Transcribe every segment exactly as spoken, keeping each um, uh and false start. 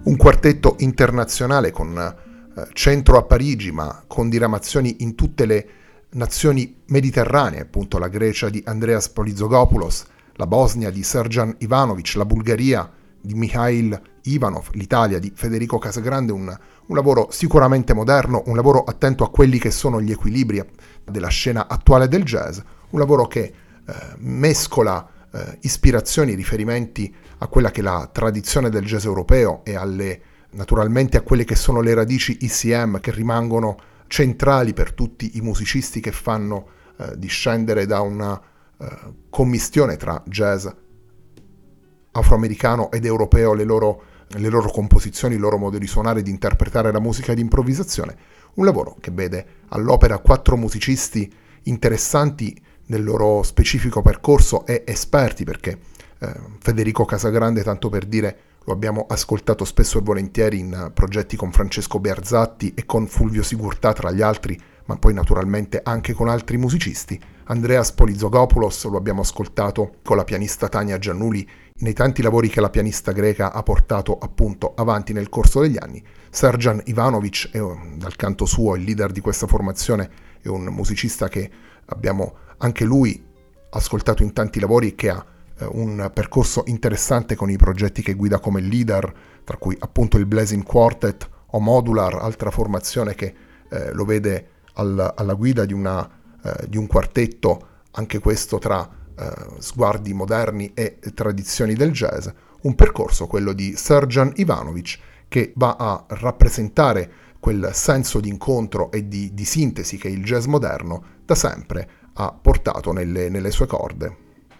Un quartetto internazionale con eh, centro a Parigi, ma con diramazioni in tutte le nazioni mediterranee, appunto la Grecia di Andreas Polizogopoulos, la Bosnia di Serjan Ivanovic, la Bulgaria di Mikhail Ivanov, l'Italia di Federico Casagrande, un, un lavoro sicuramente moderno, un lavoro attento a quelli che sono gli equilibri della scena attuale del jazz, un lavoro che eh, mescola eh, ispirazioni, riferimenti a quella che è la tradizione del jazz europeo e alle, naturalmente a quelle che sono le radici E C M che rimangono centrali per tutti i musicisti che fanno eh, discendere da una eh, commistione tra jazz afroamericano ed europeo le loro, le loro composizioni, il loro modo di suonare e di interpretare la musica di improvvisazione. Un lavoro che vede all'opera quattro musicisti interessanti nel loro specifico percorso e esperti, perché eh, Federico Casagrande, tanto per dire, lo abbiamo ascoltato spesso e volentieri in progetti con Francesco Bearzatti e con Fulvio Sigurtà tra gli altri, ma poi naturalmente anche con altri musicisti. Andreas Polizogopoulos lo abbiamo ascoltato con la pianista Tania Giannuli nei tanti lavori che la pianista greca ha portato appunto avanti nel corso degli anni. Serjan Ivanovic è dal canto suo il leader di questa formazione, è un musicista che abbiamo anche lui ascoltato in tanti lavori e che ha eh, un percorso interessante con i progetti che guida come leader, tra cui appunto il Blazing Quartet o Modular, altra formazione che eh, lo vede al, alla guida di, una, eh, di un quartetto, anche questo tra eh, sguardi moderni e tradizioni del jazz. Un percorso, quello di Serjan Ivanovic, che va a rappresentare quel senso di incontro e di, di sintesi che il jazz moderno da sempre ha portato nelle, nelle sue corde.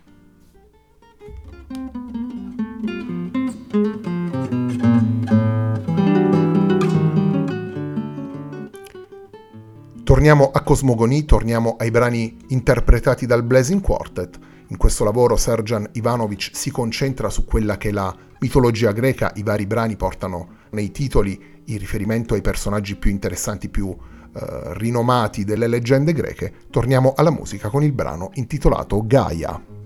Torniamo a Cosmogonie, torniamo ai brani interpretati dal Blazing Quartet. In questo lavoro Serjan Ivanovic si concentra su quella che è la mitologia greca, i vari brani portano nei titoli il riferimento ai personaggi più interessanti, più eh, rinomati delle leggende greche. Torniamo alla musica con il brano intitolato Gaia.